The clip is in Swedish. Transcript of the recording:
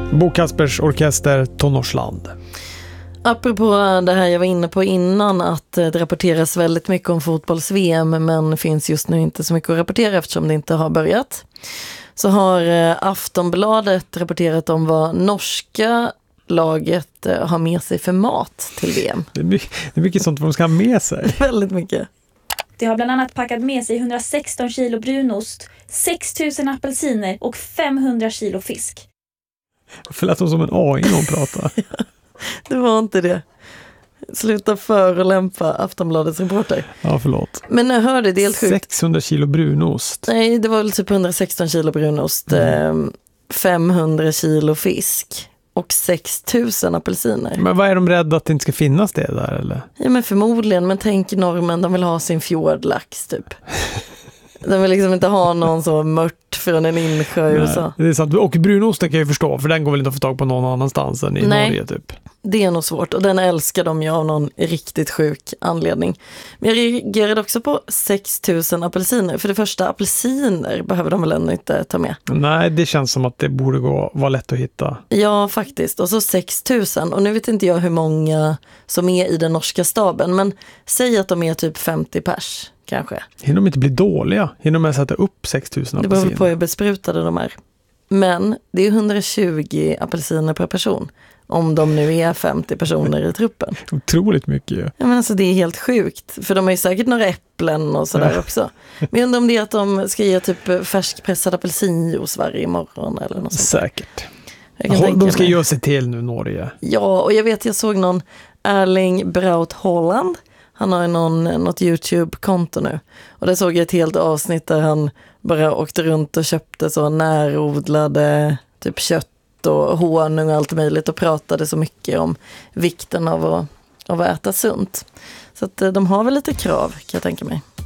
Bo Kaspers Orkester, Tonårsland. Apropå det här jag var inne på innan, att det rapporteras väldigt mycket om fotbolls-VM, men finns just nu inte så mycket att rapportera eftersom det inte har börjat. Så har Aftonbladet rapporterat om vad norska laget har med sig för mat till VM. Det är mycket sånt de ska ha med sig. Väldigt mycket. Det har bland annat packat med sig 116 kilo brunost, 6 000 apelsiner och 500 kilo fisk. För lät de som en AI när hon pratar. Det var inte det. Sluta för att lämpa Aftonbladets reporter. Ja, förlåt. Men jag hörde det helt sjukt. 600 kilo brunost. Nej, det var väl typ 116 kilo brunost, 500 kilo fisk och 6 000 apelsiner. Men vad är de rädda att det inte ska finnas det där, eller? Ja, men förmodligen. Men tänk normen, de vill ha sin fjordlax typ. De vill liksom inte ha någon så mört från en insjö i USA. Det är sant. Och brunosten kan jag ju förstå, för den går väl inte att få tag på någon annanstans än i Norge typ. Det är nog svårt och den älskar de ju av någon riktigt sjuk anledning. Men jag reagerade också på 6 000 apelsiner. För det första, apelsiner behöver de väl ännu inte ta med. Nej, det känns som att det borde vara lätt att hitta. Ja, faktiskt. Och så 6 000. Och nu vet inte jag hur många som är i den norska staben. Men säg att de är typ 50 pers, kanske. Hinner de inte bli dåliga? Hinner de sätta upp 6 000 apelsiner? Det beror på hur besprutade de är. Men det är 120 apelsiner per person. Om de nu är 50 personer i truppen. Otroligt mycket ju. Ja, men alltså det är helt sjukt. För de har ju säkert några äpplen och sådär också. Men jag undrar om det är att de ska ge typ färskpressad apelsinjuice varje morgon eller något sånt. Säkert. De ska göra sig till nu, Norge. Ja, och jag såg någon Erling Braut Haaland. Han har något YouTube-konto nu. Och där såg jag ett helt avsnitt där han bara åkte runt och köpte så närodlade typ kött och honung och allt möjligt och pratade så mycket om vikten av att äta sunt. Så att de har väl lite krav, kan jag tänka mig.